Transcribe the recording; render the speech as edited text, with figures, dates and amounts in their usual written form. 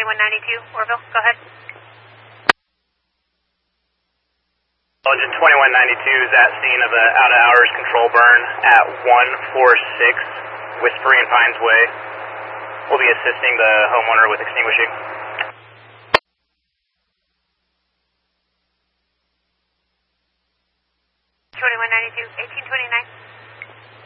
2192, Orville, go ahead. Intelligent 2192 is at scene of the out-of-hours control burn at 146 Whispering Pines Way. We'll be assisting the homeowner with extinguishing. 2192, 1829.